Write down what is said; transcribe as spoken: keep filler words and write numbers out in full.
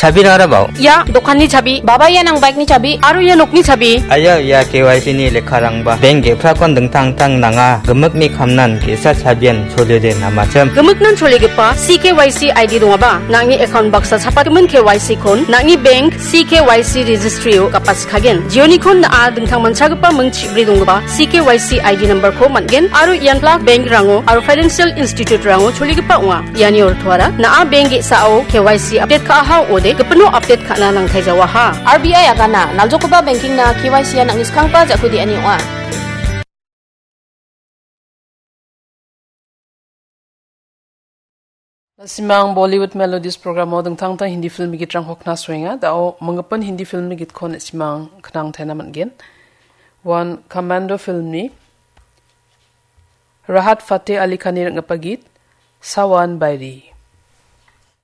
Sabira bau. Ya, dokan ni cabi. Baba ya nang bike ni cabi. Aru ya nok ni cabi. Aya ya K Y C ni lekharang ba. Bank ge prakon dengtang tang nanga. Gemek mi khamnan kesa sabian cholede namacem. Gemek nan cholegepa C K Y C I D dong ba. Nangi account box sa sapakemen K Y C kon. Nangi bank C K Y C registry o kapas kagen. Jioni kon na dengtang manchagepa mengchibri dong ba. C K Y C I D number ko matgen. Aru yan plak bank rango. Aru financial institute rango cholegepa wa. Yani orthwara na bank ge sao K Y C update ka ha ode. Kepenuh update kak na lang thai jawa ha. R B I akana naljokoba banking na K Y C na ngiskang pa jakudi ani wa. Simang Bollywood Melodies program modeng tang tang Hindi film git rang hokna swinga dao mengapan Hindi film git kon simang knang thena man gen. One Commando film ni Rahat Fateh Ali Khan ni ngapagit Sawan Bairi.